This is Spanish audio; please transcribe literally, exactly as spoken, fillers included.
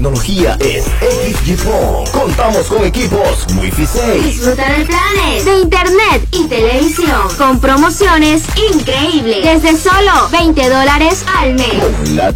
tecnología es X G Phone. Contamos con equipos Wi-Fi seis. Disfruta de planes de internet y televisión con promociones increíbles desde solo veinte dólares al mes. Con la